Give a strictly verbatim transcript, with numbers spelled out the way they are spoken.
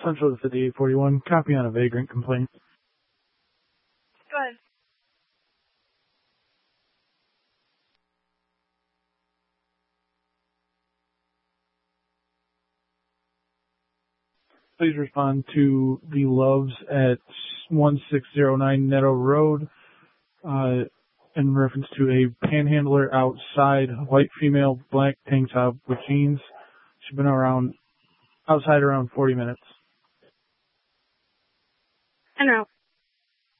Central to fifty-eight forty-one. Copy on a vagrant complaint. Go ahead. Please respond to the Loves at one six zero nine Netto Road uh, in reference to a panhandler outside, white female, black tank top with jeans. She's been around outside around forty minutes. En route.